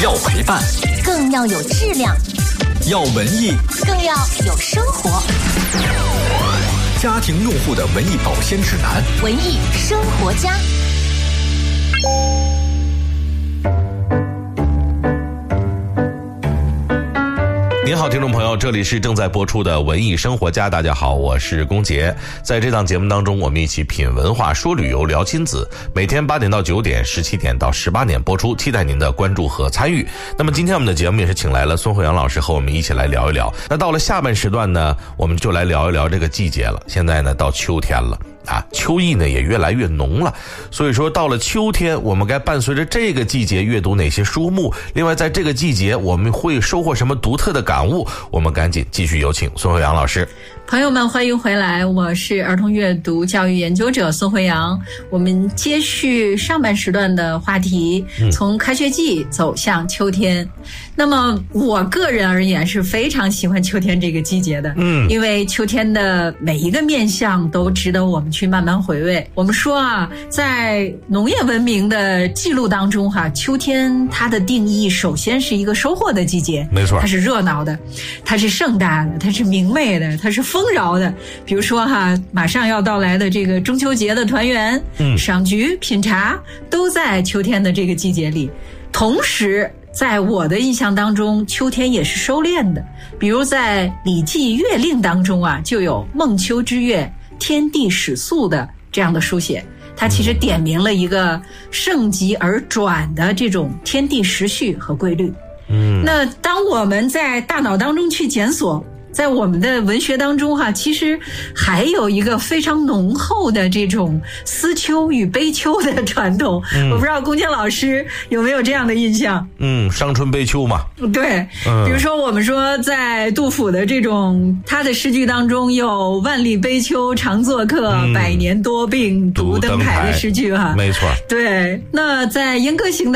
要陪伴， 更要有质量； 要文艺， 更要有生活。 家庭用户的文艺保鲜指南， 文艺生活家。 您好，听众朋友，这里是正在播出的文艺生活家。大家好，我是龚杰。在这档节目当中，我们一起品文化、说旅游、聊亲子。每天8点到9点，17点到18点播出，期待您的关注和参与。那么今天我们的节目也是请来了孙慧阳老师和我们一起来聊一聊。那到了下半时段呢，我们就来聊一聊这个季节了。现在呢，到秋天了。秋意呢也越来越浓了，所以说到了秋天，我们该伴随着这个季节阅读哪些书目？另外，在这个季节我们会收获什么独特的感悟？我们赶紧继续有请孙慧阳老师。 朋友们，欢迎回来，我是儿童阅读教育研究者孙慧阳。我们接续上半时段的话题，从开学季走向秋天。那么我个人而言是非常喜欢秋天这个季节的，因为秋天的每一个面向都值得我们去慢慢回味。我们说在农业文明的记录当中秋天它的定义首先是一个收获的季节， 没错， 它是热闹的，它是盛大的，它是明媚的，它是丰饶的。比如说马上要到来的这个中秋节的团圆，赏菊品茶都在秋天的这个季节里。同时在我的印象当中，秋天也是收敛的。比如在《礼记乐令》当中就有孟秋之月，天地始肃的这样的书写。它其实点明了一个盛极而转的这种天地时序和规律。那当我们在大脑当中去检索，在我们的文学当中其实还有一个非常浓厚的这种思秋与悲秋的传统。我不知道龚健老师有没有这样的印象？ 伤春悲秋嘛。 对，比如说我们说在杜甫的这种他的诗句当中有万里悲秋常作客，百年多病独登台的诗句没错。 对，那在阉割型